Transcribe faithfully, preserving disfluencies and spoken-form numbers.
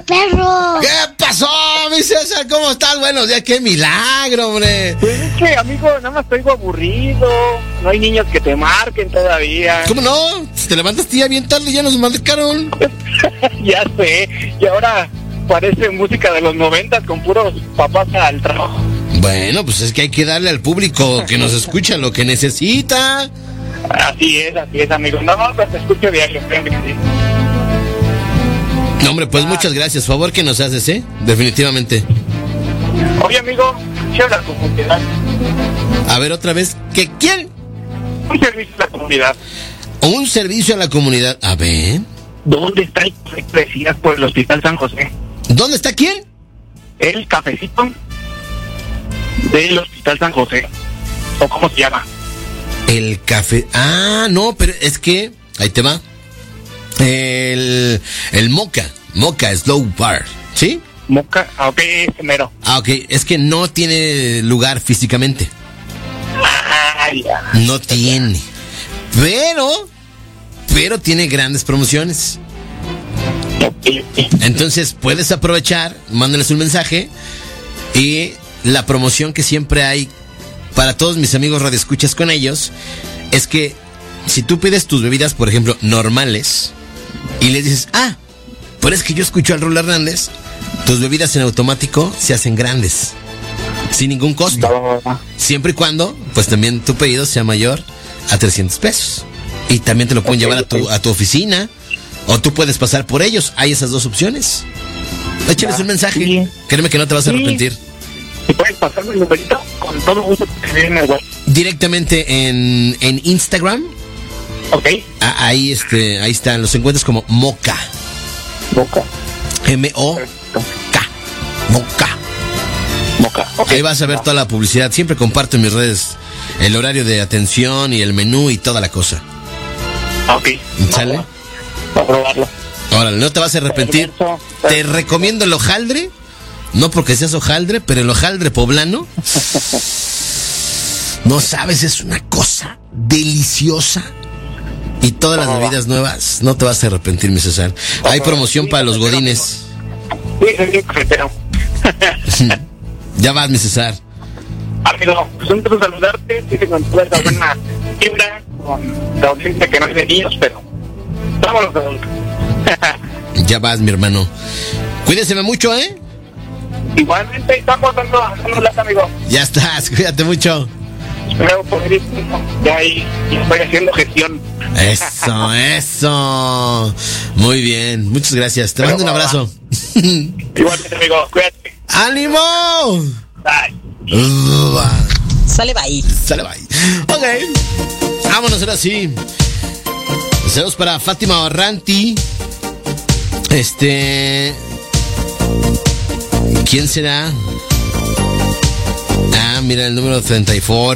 perro. ¿Qué pasó, mi César? ¿Cómo estás? Buenos días, qué milagro, hombre. Pues es que, amigo, nada más estoy aburrido. No hay niños que te marquen todavía. ¿Cómo no? Si te levantaste ya bien tarde, ya nos marcaron. Ya sé. Y ahora parece música de los noventas con puros papás al trabajo. Bueno, pues es que hay que darle al público que nos escucha lo que necesita. Así es, así es, amigo. No, pues te escucho diario, créeme que sí. No, hombre, pues muchas gracias. Favor que nos haces, ¿eh? Definitivamente. Oye, amigo, ¿qué la comunidad? A ver, otra vez. ¿Qué quién? Un servicio a la comunidad. Un servicio a la comunidad. A ver. ¿Dónde está el café que decías por el Hospital San José? ¿Dónde está quién? El cafecito del Hospital San José. ¿O cómo se llama? El café. Ah, no, pero es que. Ahí te va. El. El Moca. Moca Slow Bar. ¿Sí? Moca. Ah, ok, ese mero. Ah, ok. Es que no tiene lugar físicamente. Ah, ya. No tiene. Pero. Pero tiene grandes promociones. Okay, okay. Entonces puedes aprovechar, mándales un mensaje. Y la promoción que siempre hay para todos mis amigos radioescuchas con ellos es que si tú pides tus bebidas, por ejemplo, normales, y les dices, ah, pero es que yo escucho al Rulo Hernández, tus bebidas en automático se hacen grandes, sin ningún costo. Siempre y cuando, pues también tu pedido sea mayor a trescientos pesos. Y también te lo pueden okay, llevar a tu, a tu oficina, o tú puedes pasar por ellos. Hay esas dos opciones. Échales ah, un mensaje. Sí. Créeme que no te vas a arrepentir. ¿Y puedes pasarme el numerito? Con todo gusto que viene igual. Directamente en, en Instagram. Ok. Ah, ahí, este, ahí están, los encuentras como Moca. Moca. M O K. Moca. Moca. Okay. Ahí vas a ver toda la publicidad. Siempre comparto en mis redes el horario de atención y el menú y toda la cosa. Ok. ¿Sale? Para probarlo. Órale, no te vas a arrepentir. Te recomiendo el hojaldre. No porque seas hojaldre, pero el hojaldre poblano. No sabes, es una cosa deliciosa. Y todas las bebidas nuevas. No te vas a arrepentir, mi César. Hay promoción para los godines. Sí, soy un cafetero. Ya vas, mi César. Amigo, pues un gusto saludarte. Sí, con toda esa buena fibra, con la audiencia que no es de niños, pero vámonos de adultos. Ya vas, mi hermano. Cuídeseme mucho, ¿eh? Igualmente, estamos dando, dando lata, amigo. Ya estás, cuídate mucho. Espero poder ir, ya ahí estoy haciendo gestión. Eso, eso. Muy bien, muchas gracias. Te mando un abrazo. Igualmente, amigo, cuídate. ¡Ánimo! Bye. Uh, Sale bye. Sale bye. Ok. Vámonos ahora sí. Deseos para Fátima Barranti. Este. ¿Quién será? Ah, mira el número treinta y cuatro.